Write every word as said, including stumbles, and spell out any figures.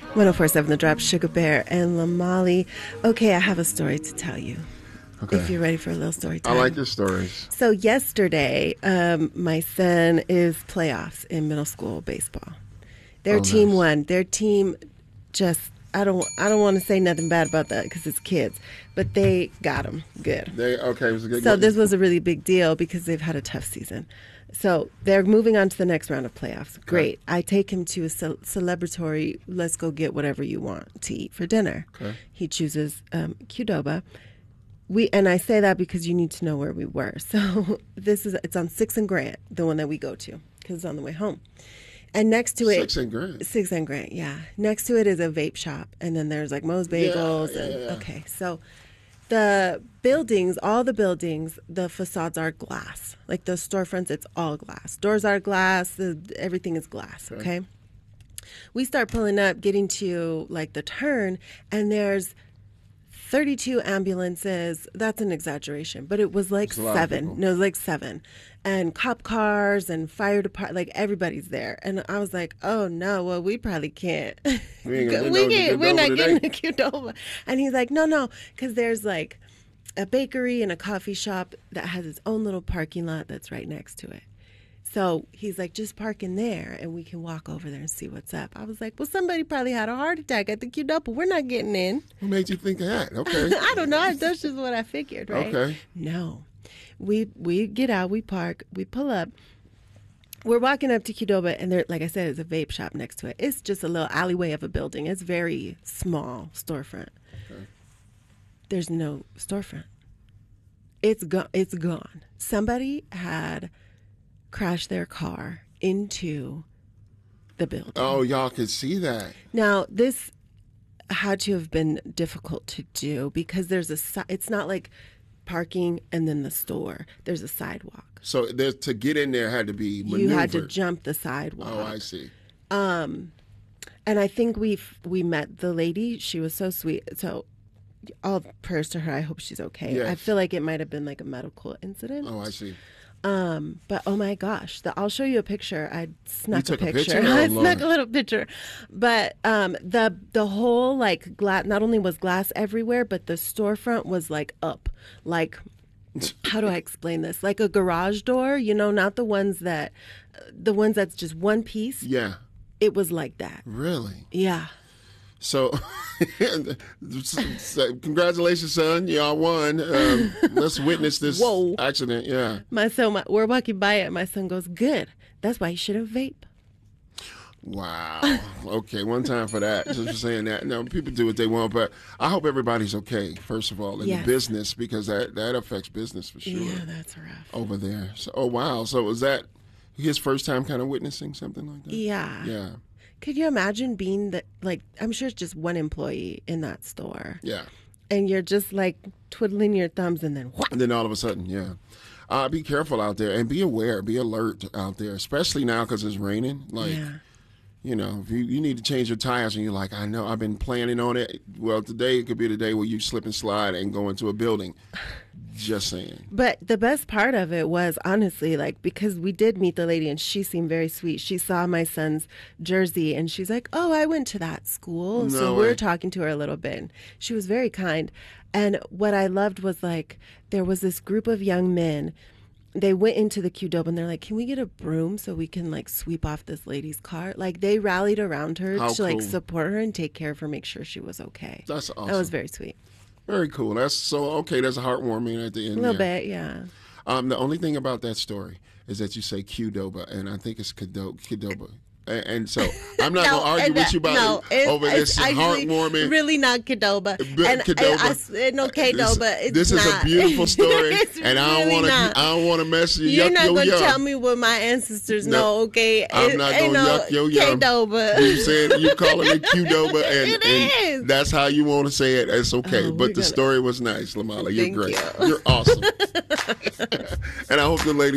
one oh four point seven The Drop, Sugar Bear and Lamali. Okay, I have a story to tell you. Okay. If you're ready for a little story time. I like your stories. So yesterday, um, my son is playoffs in middle school baseball. Their oh, team nice. won. Their team just, I don't I don't want to say nothing bad about that because it's kids, but they got them good. They Okay, it was a good So game. this was a really big deal because they've had a tough season. So they're moving on to the next round of playoffs. Great. Okay. I take him to a ce- celebratory, let's go get whatever you want to eat for dinner. Okay. He chooses um, Qdoba. We and I say that because you need to know where we were. So this is it's on Sixth and Grant, the one that we go to, because it's on the way home. And next to it, Sixth and Grant. Sixth and Grant, yeah. Next to it is a vape shop, and then there's like Moe's Bagels. Yeah, yeah, and yeah. Okay, so the buildings, all the buildings, the facades are glass. Like the storefronts, it's all glass. Doors are glass. The, everything is glass. Okay. okay. We start pulling up, getting to like the turn, and there's thirty-two ambulances. That's an exaggeration, but it was like seven. No, it was like seven. And cop cars and fire department, like everybody's there. And I was like, oh no, well, we probably can't. We ain't gonna we get can't, we're not today. getting a Qdoba. And he's like, no, no, because there's like a bakery and a coffee shop that has its own little parking lot that's right next to it. So he's like, just park in there and we can walk over there and see what's up. I was like, well, somebody probably had a heart attack at the Qdoba. We're not getting in. What made you think of that? Okay. I don't know. That's just what I figured, right? Okay. No. We we get out, we park, we pull up. We're walking up to Qdoba, and there, like I said, there's a vape shop next to it. It's just a little alleyway of a building. It's very small storefront. Okay. There's no storefront. It's gone. It's gone. Somebody had crashed their car into the building. Oh, y'all could see that. Now, this had to have been difficult to do because there's a. It's not like parking and then the store. There's a sidewalk. So there, to get in there had to be maneuvered. You had to jump the sidewalk. Oh, I see. Um, and I think we we met the lady. She was so sweet. So all prayers to her. I hope she's okay. Yes. I feel like it might have been like a medical incident. Oh, I see. Um, but oh my gosh, the, I'll show you a picture. I snuck you a took picture. A picture? Oh, I Lord. snuck a little picture. But um, the the whole like glass. Not only was glass everywhere, but the storefront was like up. Like, how do I explain this? Like a garage door. You know, not the ones that, the ones that's just one piece. Yeah. It was like that. Really? Yeah. So, so congratulations, son. Y'all won. Um, let's witness this Whoa. accident. Yeah. My son, my, we're walking by it. My son goes, good. That's why you shouldn't vape. Wow. Okay, one time for that. Just for saying that. No, people do what they want, but I hope everybody's okay, first of all, in yes. the business, because that, that affects business for sure. Yeah, that's rough. Over there. So, oh, wow. So was that his first time kind of witnessing something like that? Yeah. Yeah. Could you imagine being the, like, I'm sure it's just one employee in that store. Yeah. And you're just like twiddling your thumbs and then what? And then all of a sudden, yeah. Uh, be careful out there and be aware, be alert out there, especially now because it's raining. Like, yeah. you know, if you, you need to change your tires and you're like, I know, I've been planning on it. Well, today could be the day where you slip and slide and go into a building. Just saying. But the best part of it was, honestly, like, because we did meet the lady and she seemed very sweet. She saw my son's jersey and she's like, oh, I went to that school. No so way. we were talking to her a little bit. And she was very kind. And what I loved was, like, there was this group of young men. They went into the Qdoba and they're like, can we get a broom so we can, like, sweep off this lady's car? Like, they rallied around her How to, like, cool. support her and take care of her, make sure she was okay. That's awesome. That was very sweet. Very cool. That's so, okay, that's heartwarming at the end. A little there. bit, yeah. Um, the only thing about that story is that you say Qdoba, and I think it's Qdo- Qdoba. And, and so I'm not No, going to argue and with that- you about no, it it's- over this it's actually heartwarming. Really not Qdoba. But And Qdoba. I, I said no This, Qdoba. It's this is not. a beautiful story, It's and I don't really want to. not. I don't want to mess you. You're yuck, not yo, going to yum. tell me what my ancestors No, know, okay? I'm It not ain't going to no yuck yo yum. Qdoba. You said you calling it Qdoba, and, It and is. that's how you want to say it. It's okay, Oh, but we're the gonna- story was nice, Lamala. You're Thank great. you. You're awesome. And I hope the lady